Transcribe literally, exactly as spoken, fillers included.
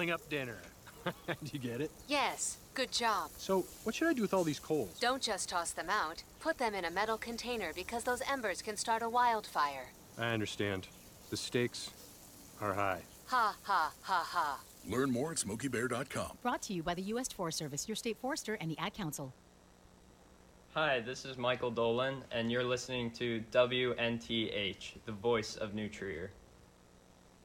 blowing up dinner. Do you get it? Yes, good job. So, what should I do with all these coals? Don't just toss them out. Put them in a metal container because those embers can start a wildfire. I understand. The stakes are high. Ha ha ha ha. Learn more at smokey bear dot com. Brought to you by the U S Forest Service, your state forester, and the Ad Council. Hi, this is Michael Dolan, and you're listening to W N T H, the voice of New Trier.